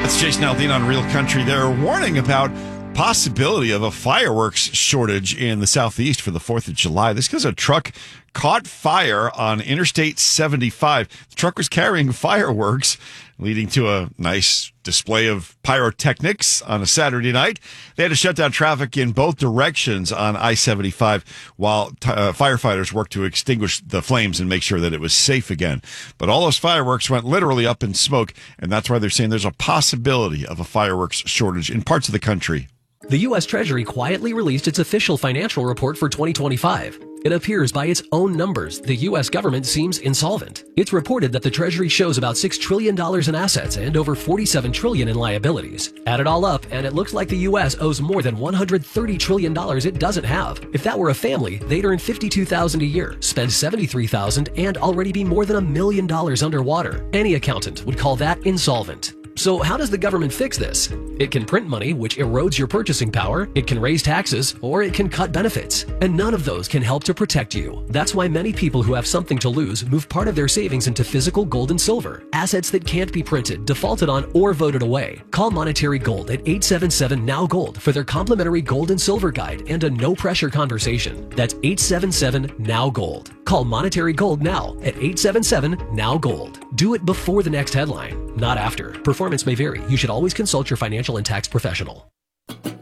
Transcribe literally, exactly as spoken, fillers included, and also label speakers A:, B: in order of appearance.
A: That's Jason Aldean on Real Country. They're warning about possibility of a fireworks shortage in the Southeast for the fourth of July. This because a truck caught fire on Interstate seventy-five. The truck was carrying fireworks, leading to a nice display of pyrotechnics on a Saturday night. They had to shut down traffic in both directions on I seventy-five while t- uh, firefighters worked to extinguish the flames and make sure that it was safe again. But all those fireworks went literally up in smoke, and that's why they're saying there's a possibility of a fireworks shortage in parts of the country.
B: The U S Treasury quietly released its official financial report for twenty twenty-five. It appears by its own numbers, the U S government seems insolvent. It's reported that the Treasury shows about six trillion dollars in assets and over forty-seven trillion dollars in liabilities. Add it all up, and it looks like the U S owes more than one hundred thirty trillion dollars it doesn't have. If that were a family, they'd earn fifty-two thousand dollars a year, spend seventy-three thousand dollars, and already be more than a million dollars underwater. Any accountant would call that insolvent. So how does the government fix this? It can print money, which erodes your purchasing power, it can raise taxes, or it can cut benefits. And none of those can help to protect you. That's why many people who have something to lose move part of their savings into physical gold and silver, assets that can't be printed, defaulted on, or voted away. Call Monetary Gold at eight seven seven N O W Gold for their complimentary gold and silver guide and a no-pressure conversation. That's eight seven seven N O W Gold. Call Monetary Gold now at eight seven seven N O W Gold. Do it before the next headline, not after. Performance may vary. You should always consult your financial and tax professional.